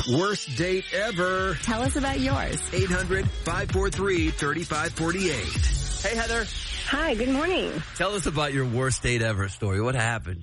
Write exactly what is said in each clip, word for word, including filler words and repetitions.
Worst date ever. Tell us about yours. eight hundred, five four three, three five four eight. Hey, Heather. Hi, good morning. Tell us about your worst date ever story. What happened?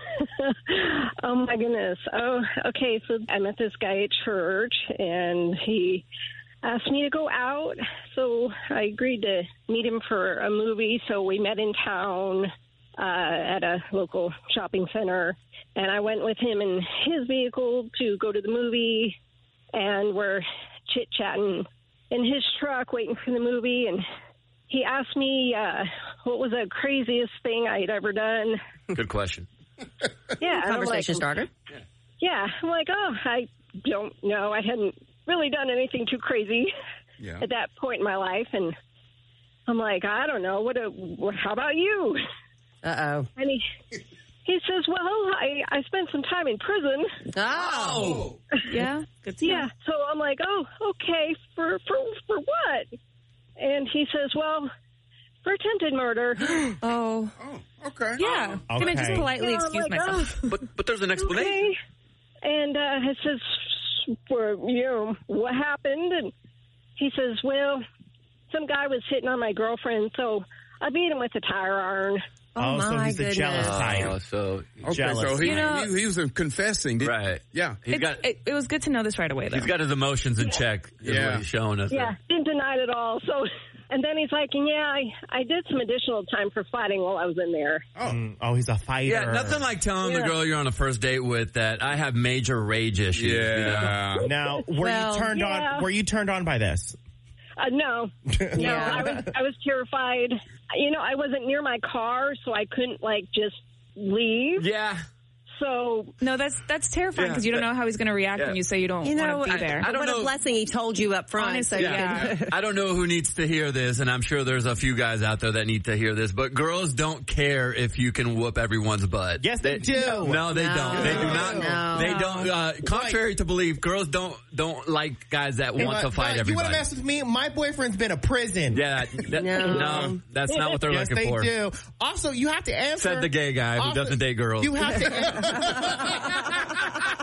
Oh, my goodness. Oh, okay, so I met this guy at church, and he asked me to go out, so I agreed to meet him for a movie, so we met in town uh, at a local shopping center, and I went with him in his vehicle to go to the movie, and we're chit-chatting in his truck waiting for the movie, and he asked me uh, what was the craziest thing I'd ever done. Good question. Yeah, Conversation like, starter. Yeah. yeah, I'm like, oh, I don't know. I hadn't really done anything too crazy yeah. at that point in my life, and I'm like, I don't know. What? A, what how about you? Uh oh. And he he says, well, I I spent some time in prison. Oh, yeah, good to Yeah. know. So I'm like, oh, okay. For for for what? And he says, well, for attempted murder. Oh. Oh, okay. Yeah. Oh, Can I just okay. politely Yeah, I'm excuse like, myself? oh, But but there's an explanation. okay. And uh, it says, for, you know, what happened? And he says, well, some guy was hitting on my girlfriend, so I beat him with a tire iron. Oh, so my he's a jealous goodness. type. Oh, so Okay, Jealous. so he, You know- he, he was confessing. Did, right. Yeah. He's It's- got it, it was good to know this right away, though. he's got his emotions in check. Is Yeah. what he's showing us. Yeah, didn't deny it at all. So, and then he's like, and yeah, I, I did some additional time for fighting while I was in there. Oh. Mm, oh, he's a fighter. Yeah, nothing like telling the Yeah. girl you're on a first date with that I have major rage issues. You know? Yeah. Now, were Well, you turned yeah. on? Were you turned on by this? Uh, no, no, Yeah. I was I was terrified. You know, I wasn't near my car, so I couldn't like just leave. Yeah. So No, that's that's terrifying because Yeah. you don't know how he's going to react Yeah. when you say you don't You know, want to I, be there. I don't what know. a blessing he told you up front. Honestly, so you yeah. can- I don't know who needs to hear this, and I'm sure there's a few guys out there that need to hear this, but girls don't care if you can whoop everyone's butt. Yes, they do. No, they No. don't. They do not. No. They don't. Uh, contrary to belief, girls don't don't like guys that want to But- fight but You everybody. want to mess with me? My boyfriend's been to prison. Yeah, that, No. no. that's not what they're Yes, looking they for. do. Also, you have to answer. Said the gay guy who Also, doesn't date girls. You have to.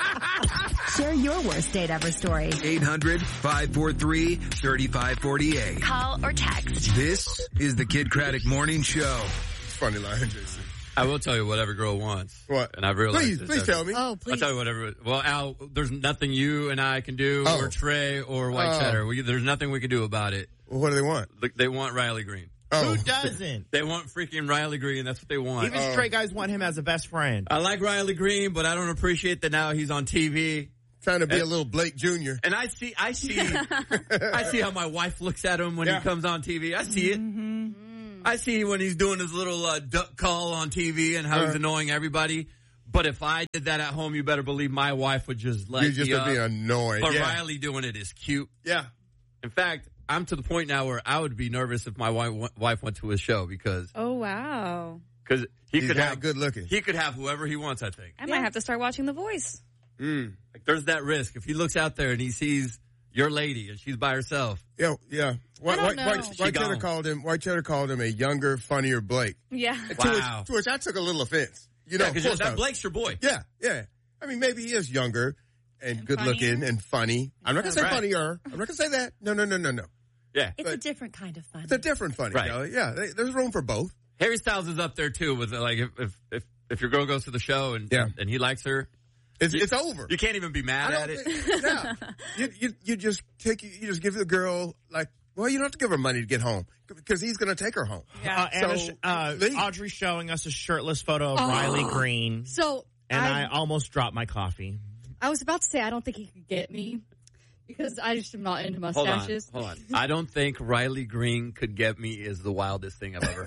Share your worst date ever story. eight hundred, five four three, three five four eight. Call or text. This is the Kid Craddock Morning Show. Funny line, Jason. I will tell you what every girl wants. What? And I've realized Please, this please every- tell me. Oh, I'll please. tell you whatever. Well, Al, there's nothing you and I can do, Oh. or Trey, or White Oh. Cheddar. We, there's nothing we can do about it. Well, what do they want? Look, they want Riley Green. Oh. Who doesn't? They want freaking Riley Green. That's what they want. Even straight guys want him as a best friend. I like Riley Green, but I don't appreciate that now he's on T V. Trying to be a little Blake Junior And I see, I see, I see how my wife looks at him when Yeah. he comes on T V. I see it. Mm-hmm. I see when he's doing his little uh, duck call on T V and how he's Uh. annoying everybody. But if I did that at home, you better believe my wife would just let You just me would up. be annoyed. But yeah. Riley doing it is cute. Yeah. In fact, I'm to the point now where I would be nervous if my wife, wife went to his show because Oh, wow. cause he He's could that have good looking. he could have whoever he wants. I think I might have to start watching The Voice. Mm. like, there's that risk if he looks out there and he sees your lady and she's by herself. Yeah, yeah. White, don't White, know. White, She White gone. Cheddar called him. White Cheddar called him a younger, funnier Blake. Yeah. To Wow. which, to which I took a little offense. You know, Yeah, of because course that I- Blake's your boy. Yeah, yeah. I mean, maybe he is younger and, good funnier. looking and funny. I'm not gonna say Right. funnier. I'm not gonna say that. No, no, no, no, no. Yeah. It's a different kind of fun. It's a different funny. Right. Kelly. Yeah, they- there's room for both. Harry Styles is up there too with like if if if, if your girl goes to the show and Yeah. and he likes her, It's it's over. you can't even be mad I at don't it. think- yeah. You, you you just take you just give the girl like well you don't have to give her money to get home because he's gonna take her home. Yeah. Uh, Anna, So, uh, leave. Audrey showing us a shirtless photo of Riley Green, So and I, I, almost dropped my coffee. I was about to say I don't think he could get me because I just am not into Hold on, mustaches. hold on. I don't think Riley Green could get me is the wildest thing I've ever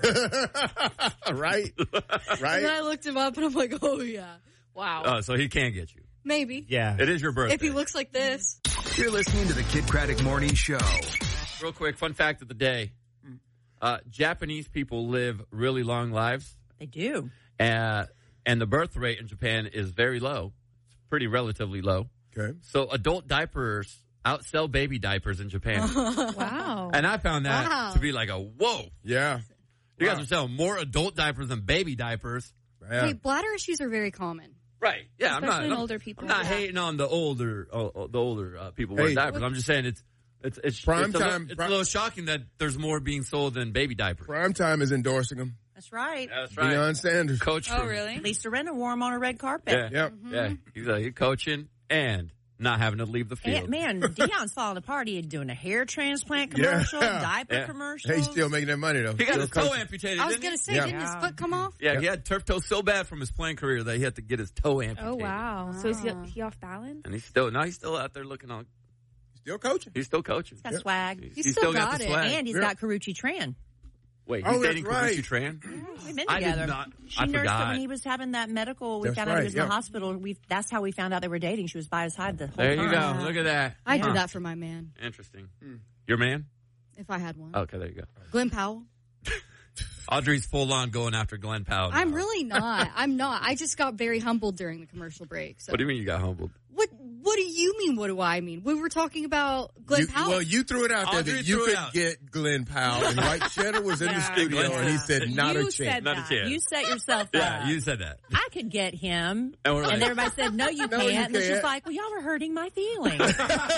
heard. right, And then right. I looked him up and I'm like, oh yeah, wow, Oh, so he can get you. maybe Yeah. It is your birthday. if he looks like this. You're listening to the Kid Craddock Morning Show. Real quick, fun fact of the day. Uh, Japanese people live really long lives. They do. Uh, and the birth rate in Japan is very low. It's pretty relatively low. Okay. So adult diapers outsell baby diapers in Japan. Wow. And I found that Wow. to be like a, whoa. Yeah. You Wow. guys are selling more adult diapers than baby diapers. Yeah. Hey, bladder issues are very common. Right. Yeah, I'm Especially not. in I'm, older people. I'm not Yeah. hating on the older, uh, the older uh, people Hey. wearing diapers. I'm just saying it's it's it's Prime it's, a, time- little, it's pri- a little shocking that there's more being sold than baby diapers. Prime time is endorsing them. That's right. That's right. Deion Sanders. Coach. Oh, from- really? Lisa Renner wore him on a red carpet. Yeah. Yep. Yeah. He's like he's coaching and not having to leave the field. And, man, Deion's falling apart. He's doing a hair transplant commercial, Yeah. diaper Yeah. commercial. Hey, he's still making that money, though. he got Still his toe coaching. amputated. I was didn't going he? to say, Yeah. didn't his foot come off? Yeah, he had turf toe so bad from his playing career that he had to get his toe amputated. Oh, wow. So is he, he off balance? And he's still now he's still out there looking on. Still coaching. He's still coaching. He's got swag. He's, He's he's still still got got the it. swag. And he's Yeah. got Karuchi Tran. Wait, Oh, he's that's dating right. Karuchi Tran? We've been I did together. not- She I nursed forgot. him when he was having that medical. We That's found out he right, was in yeah. the hospital. We That's how we found out they were dating. She was by his side the whole There time. you go. Look at that. I Yeah. do that for my man, Interesting. Your man? if I had one. Okay, there you go. Glenn Powell. Audrey's full on going after Glenn Powell. now. I'm really not. I'm not. I just got very humbled during the commercial break. So. What do you mean you got humbled? What What do you mean? What do I mean? We were talking about Glenn You- Powell. well, you threw it out there Audrey that you threw it could out. get Glenn Powell, and White Cheddar was in the Yeah, studio, Glenn and he Powell. said, "Not You a said chance." Not a that. chance. You set yourself Yeah, up. you said that. I could get him. And we're like- and everybody said, no, you No, can't. you And she's can't. like, well, y'all were hurting my feelings.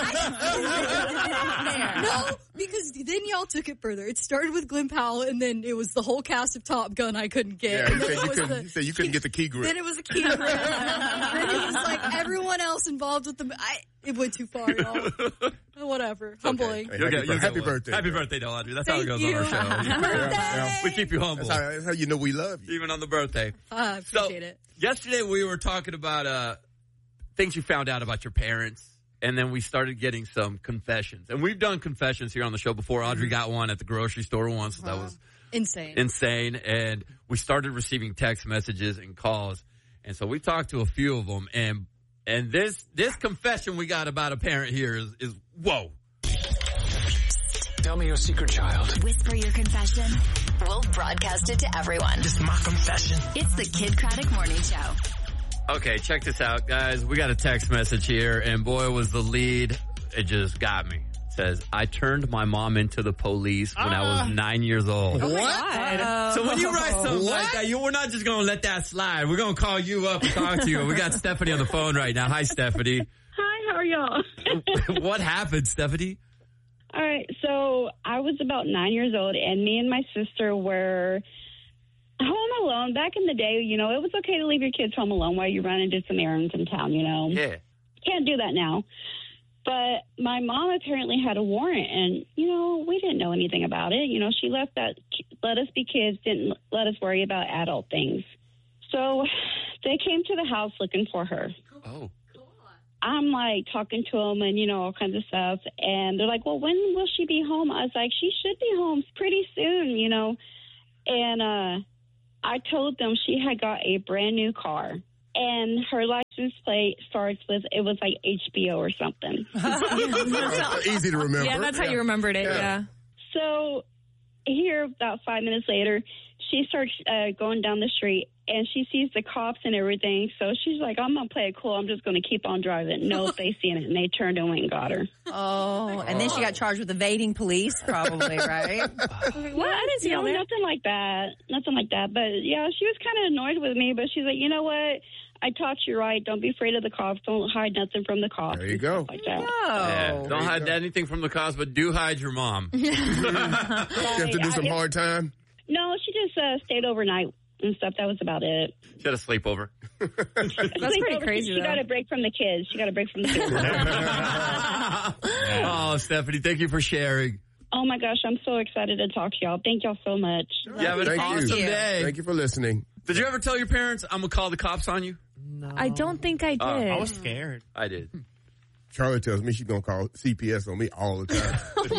I No, because then y'all took it further. It started with Glenn Powell, and then it was the whole cast of Top Gun I couldn't get. Yeah, And he then said it you was couldn't. the- He said you couldn't get the key grip. Then it was a key grip. Then it was like everyone else involved with the. I, it went too far, y'all. Whatever. Humbling. Hey, You'll happy get- you'll bir- get happy one. birthday. Happy birthday to Audrey. That's how it Thank goes you. on our show. Yeah, yeah. We keep you humble, That's how, that's how you know we love you. even on the birthday. I So, appreciate it. yesterday we were talking about uh, things you found out about your parents, and then we started getting some confessions. And we've done confessions here on the show before. Audrey got one at the grocery store once. So that was Insane. insane. And we started receiving text messages and calls. And so we talked to a few of them. And and this this confession we got about a parent here is, is whoa. Tell me your secret, child. Whisper your confession. We'll broadcast it to everyone. It's my confession. It's the Kid Craddock Morning Show. Okay, check this out, guys. We got a text message here, and boy, was the lead. It just got me. It says, I turned my mom into the police when I was nine years old. Oh, my God. So when you write something What? like that, you, we're not just going to let that slide. We're going to call you up and talk to you. We got Stephanie on the phone right now. Hi, Stephanie. Hi, how are y'all? What happened, Stephanie? All right, so I was about nine years old, and me and my sister were home alone. Back in the day, you know, it was okay to leave your kids home alone while you run and do some errands in town, you know. Yeah. Can't do that now. But my mom apparently had a warrant, and, you know, we didn't know anything about it. You know, she left that, let us be kids, didn't let us worry about adult things. So they came to the house looking for her. Oh. I'm like talking to them and, you know, all kinds of stuff. And they're like, well, when will she be home? I was like, she should be home pretty soon, you know. And uh, I told them she had got a brand new car. And her license plate starts with, it was like H B O or something. Easy to remember. Yeah, that's how you remembered it, Yeah. yeah. So here, about five minutes later, she starts uh, going down the street, and she sees the cops and everything. So she's like, I'm going to play it cool. I'm just going to keep on driving. No, they seen it, and they turned and went and got her. Oh, and then she got charged with evading police, probably, right? What? I didn't see No, all that. nothing like that. Nothing like that. But, yeah, she was kind of annoyed with me, but she's like, you know what? I taught you right. Don't be afraid of the cops. Don't hide nothing from the cops. There you go. Like that. Yeah. Oh. Don't hide anything from the cops, but do hide your mom. You have to do some hard time. No, she just uh, stayed overnight and stuff. That was about it. She had a sleepover. That's pretty crazy, She though. got a break from the kids. She got a break from the kids. Oh, Stephanie, thank you for sharing. Oh, my gosh. I'm so excited to talk to y'all. Thank y'all so much. You have an Thank awesome you. day. Thank you for listening. Did you ever tell your parents, I'm going to call the cops on you? I don't think I did. Oh, I was scared. I did. Charlie tells me she's going to call C P S on me all the time.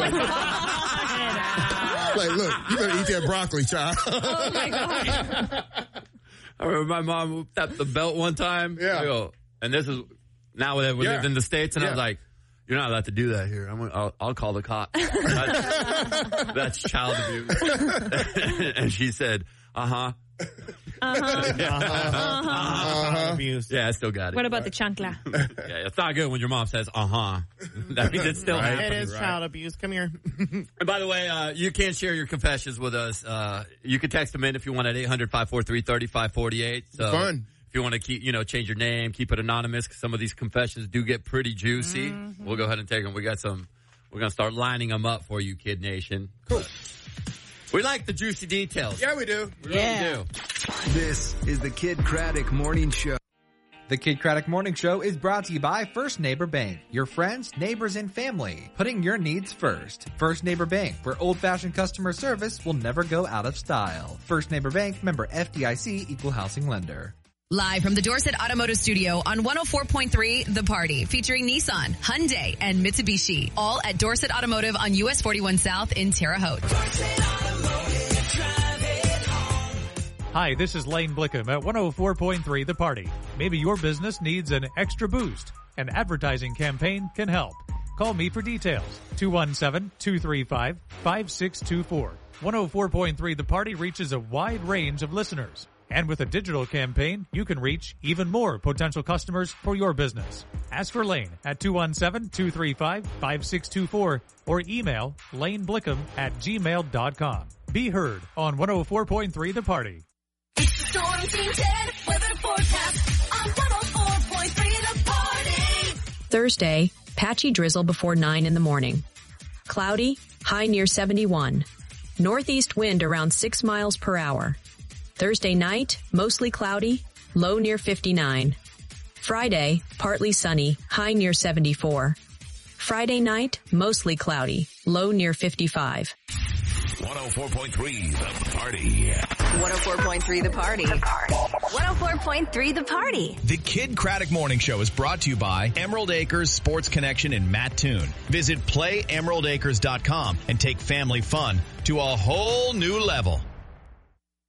Like, look, you better eat that broccoli, child. Oh, my God. I remember my mom whipped out the belt one time. Yeah. I go, and this is now that we Yeah. lived in the States, and I was Yeah. like, you're not allowed to do that here. I'm gonna, I'll, I'll call the cops. That's, that's child abuse. And she said, uh-huh. Uh-huh. Uh-huh. Abuse. Yeah, I still got it. What about the chancla? Yeah, it's not good when your mom says, uh-huh. That means it's still Right. happening. It is Right. child abuse. Come here. And by the way, uh, you can share your confessions with us. Uh, you can text them in if you want at eight hundred, five four three, three five four eight. So Fun. if you want to keep, you know, change your name, keep it anonymous, because some of these confessions do get pretty juicy. Mm-hmm. We'll go ahead and take them. We got some. We're gonna start lining them up for you, Kid Nation. Cool. We like the juicy details. Yeah, we do. We yeah. really do. This is the Kid Craddock Morning Show. The Kid Craddock Morning Show is brought to you by First Neighbor Bank. Your friends, neighbors, and family. Putting your needs first. First Neighbor Bank, where old-fashioned customer service will never go out of style. First Neighbor Bank, member F D I C, equal housing lender. Live from the Dorset Automotive Studio on one oh four point three The Party, featuring Nissan, Hyundai, and Mitsubishi. All at Dorset Automotive on U S forty-one South in Terre Haute. Hi, this is Lane Blickham at one oh four point three The Party. Maybe your business needs an extra boost. An advertising campaign can help. Call me for details. two one seven, two three five, five six two four. one oh four point three The Party reaches a wide range of listeners. And with a digital campaign, you can reach even more potential customers for your business. Ask for Lane at two one seven, two three five, five six two four or email laneblickham at gmail dot com. Be heard on one oh four point three The Party. Storm Team ten, weather forecast on one oh four point three The Party. Thursday, patchy drizzle before nine in the morning. Cloudy, high near seventy-one. Northeast wind around six miles per hour. Thursday night, mostly cloudy, low near fifty-nine. Friday, partly sunny, high near seventy-four. Friday night, mostly cloudy, low near fifty-five. one oh four point three The Party. one oh four point three The Party. The Party. one oh four point three The Party. The Kid Craddock Morning Show is brought to you by Emerald Acres Sports Connection in Mattoon. Visit play emerald acres dot com and take family fun to a whole new level.